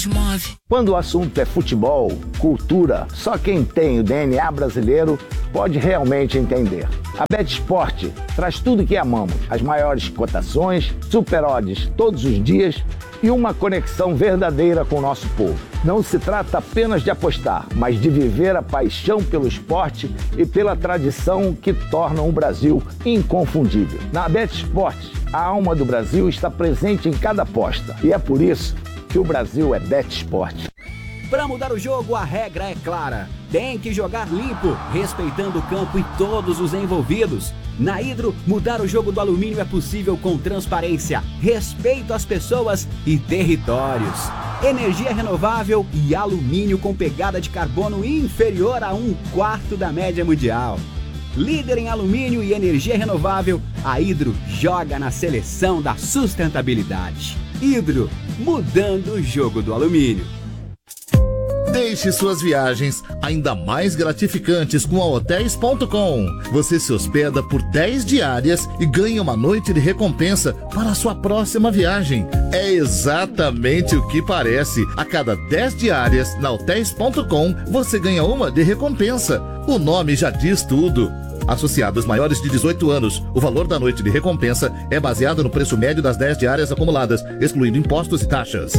Quando o assunto é futebol, cultura, só quem tem o DNA brasileiro pode realmente entender. A BetSport traz tudo que amamos, as maiores cotações, super odds todos os dias e uma conexão verdadeira com o nosso povo. Não se trata apenas de apostar, mas de viver a paixão pelo esporte e pela tradição que tornam o Brasil inconfundível. Na BetSport, a alma do Brasil está presente em cada aposta e é por isso que o Brasil é BetSport. Para mudar o jogo, a regra é clara. Tem que jogar limpo, respeitando o campo e todos os envolvidos. Na Hidro, mudar o jogo do alumínio é possível com transparência, respeito às pessoas e territórios. Energia renovável e alumínio com pegada de carbono inferior a 1/4 da média mundial. Líder em alumínio e energia renovável, a Hidro joga na seleção da sustentabilidade. Hidro, mudando o jogo do alumínio. Deixe suas viagens ainda mais gratificantes com a Hotels.com. Você se hospeda por 10 diárias e ganha uma noite de recompensa para a sua próxima viagem. É exatamente o que parece. A cada 10 diárias na Hotels.com, você ganha uma de recompensa. O nome já diz tudo. Associados maiores de 18 anos, o valor da noite de recompensa é baseado no preço médio das 10 diárias acumuladas, excluindo impostos e taxas.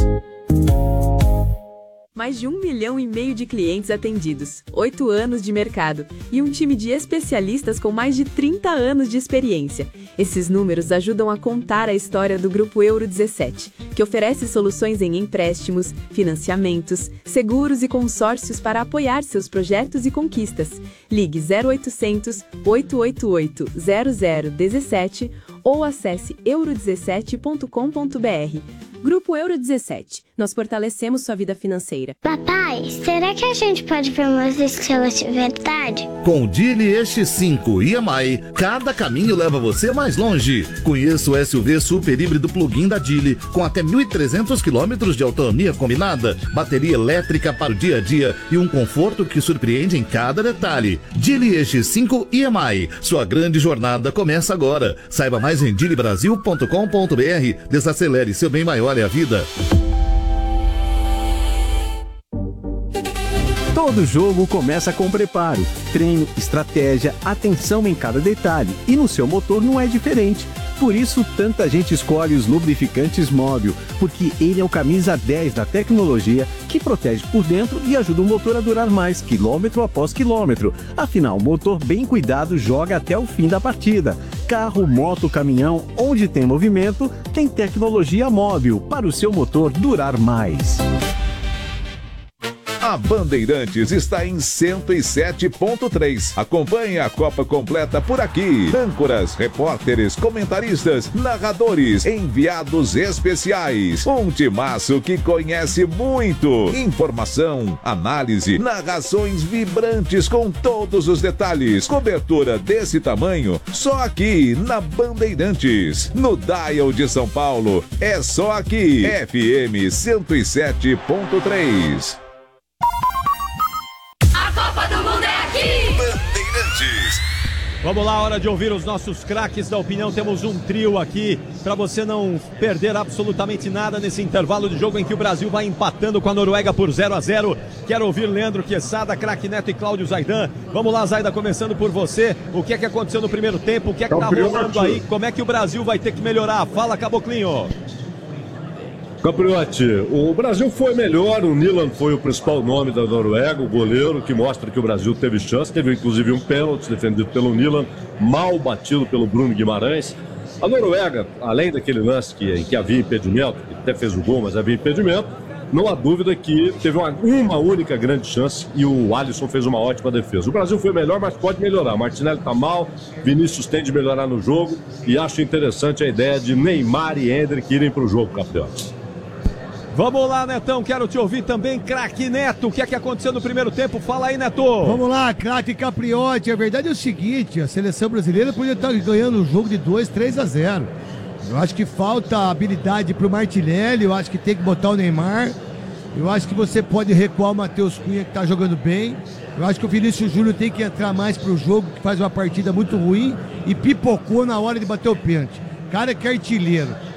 Mais de 1,5 milhão de clientes atendidos, 8 anos de mercado e um time de especialistas com mais de 30 anos de experiência. Esses números ajudam a contar a história do Grupo Euro 17, que oferece soluções em empréstimos, financiamentos, seguros e consórcios para apoiar seus projetos e conquistas. Ligue 0800 888 0017 ou acesse euro17.com.br. Grupo Euro 17. Nós fortalecemos sua vida financeira. Papai, será que a gente pode ver umas estrelas de verdade? Com o Geely EX5 e EMI, cada caminho leva você mais longe. Conheça o SUV super híbrido plug-in da Geely, com até 1.300 km de autonomia combinada, bateria elétrica para o dia a dia e um conforto que surpreende em cada detalhe. Geely EX5 e EMI. Sua grande jornada começa agora. Saiba mais em geelybrasil.com.br. Desacelere seu bem maior é a vida. Todo jogo começa com preparo, treino, estratégia, atenção em cada detalhe. E no seu motor não é diferente. Por isso, tanta gente escolhe os lubrificantes Móbil, porque ele é o camisa 10 da tecnologia que protege por dentro e ajuda o motor a durar mais, quilômetro após quilômetro. Afinal, o motor bem cuidado joga até o fim da partida. Carro, moto, caminhão, onde tem movimento, tem tecnologia Móbil para o seu motor durar mais. A Bandeirantes está em 107.3. Acompanhe a Copa completa por aqui. Âncoras, repórteres, comentaristas, narradores, enviados especiais. Um timaço que conhece muito. Informação, análise, narrações vibrantes com todos os detalhes. Cobertura desse tamanho só aqui na Bandeirantes. No Dial de São Paulo, é só aqui. FM 107.3. Copa do Mundo é aqui! Bandeirantes. Vamos lá, hora de ouvir os nossos craques da opinião. Temos um trio aqui para você não perder absolutamente nada nesse intervalo de jogo em que o Brasil vai empatando com a Noruega por 0-0. Quero ouvir Leandro Quesada, craque Neto e Cláudio Zaidan. Vamos lá, Zaidan, começando por você. O que é que aconteceu no primeiro tempo? O que é que tá rolando aí? Como é que o Brasil vai ter que melhorar? Fala, Caboclinho. Capriotti, o Brasil foi melhor, o Nilan foi o principal nome da Noruega, o goleiro, que mostra que o Brasil teve chance, teve inclusive um pênalti defendido pelo Nilan, mal batido pelo Bruno Guimarães. A Noruega, além daquele lance em que havia impedimento, que até fez o gol, mas havia impedimento, não há dúvida que teve uma única grande chance e o Alisson fez uma ótima defesa. O Brasil foi melhor, mas pode melhorar. Martinelli está mal, Vinícius tem de melhorar no jogo e acho interessante a ideia de Neymar e Endrick irem para o jogo, Capriotti. Vamos lá, Netão, quero te ouvir também, craque Neto. O que é que aconteceu no primeiro tempo? Fala aí, Neto. Vamos lá, craque Capriotti. A verdade é o seguinte, a seleção brasileira podia estar ganhando o jogo de 2-3-0. Eu acho que falta habilidade pro Martinelli, eu acho que tem que botar o Neymar. Eu acho que você pode recuar o Matheus Cunha, que tá jogando bem. Eu acho que o Vinícius Júnior tem que entrar mais pro jogo, que faz uma partida muito ruim e pipocou na hora de bater o pênalti. Cara que é artilheiro.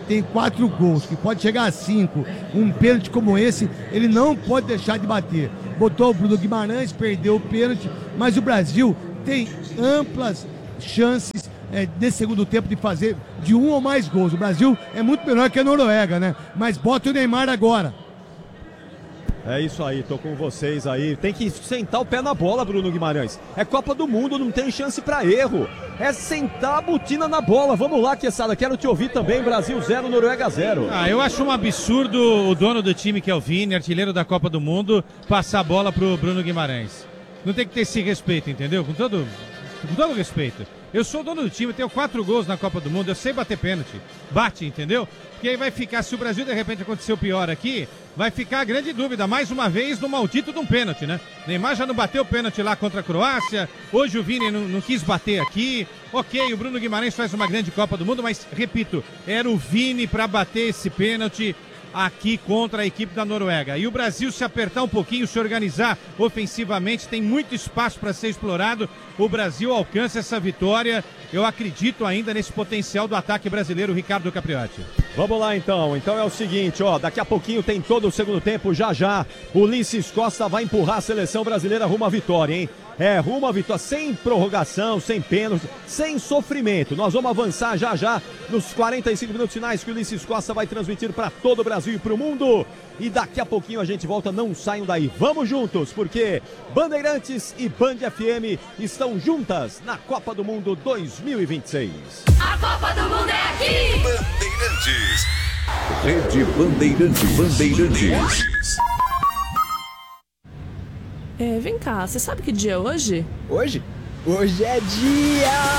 tem 4 gols, que pode chegar a 5, um pênalti como esse, ele não pode deixar de bater. Botou o Bruno Guimarães, perdeu o pênalti, mas o Brasil tem amplas chances nesse segundo tempo de fazer de 1 ou mais gols. O Brasil é muito melhor que a Noruega, né? Mas bota o Neymar agora. É isso aí, tô com vocês aí. Tem que sentar o pé na bola, Bruno Guimarães. É Copa do Mundo, não tem chance pra erro. É sentar a botina na bola. Vamos lá, Quesada, quero te ouvir também. Brasil 0, Noruega 0. Eu acho um absurdo o dono do time, que é o Vini, artilheiro da Copa do Mundo, passar a bola pro Bruno Guimarães. Não tem que ter esse respeito, entendeu? Com todo respeito. Eu sou dono do time, tenho 4 gols na Copa do Mundo, eu sei bater pênalti. Bate, entendeu? Porque aí vai ficar, se o Brasil de repente aconteceu pior aqui, vai ficar a grande dúvida, mais uma vez, no maldito de um pênalti, né? Neymar já não bateu pênalti lá contra a Croácia, hoje o Vini não quis bater aqui. Ok, o Bruno Guimarães faz uma grande Copa do Mundo, mas, repito, era o Vini para bater esse pênalti aqui contra a equipe da Noruega. E o Brasil, se apertar um pouquinho, se organizar ofensivamente, tem muito espaço para ser explorado. O Brasil alcança essa vitória. Eu acredito ainda nesse potencial do ataque brasileiro, Ricardo Capriotti. Vamos lá então. Então é o seguinte, daqui a pouquinho tem todo o segundo tempo. Já o Ulisses Costa vai empurrar a seleção brasileira rumo à vitória, hein? Rumo à vitória, sem prorrogação, sem pênalti, sem sofrimento. Nós vamos avançar já nos 45 minutos finais que o Ulisses Costa vai transmitir para todo o Brasil e para o mundo. E daqui a pouquinho a gente volta, não saiam daí. Vamos juntos, porque Bandeirantes e Band FM estão juntas na Copa do Mundo 2026. A Copa do Mundo é aqui! Bandeirantes. Rede Bandeirantes. Vem cá, você sabe que dia é hoje? Hoje? Hoje é dia...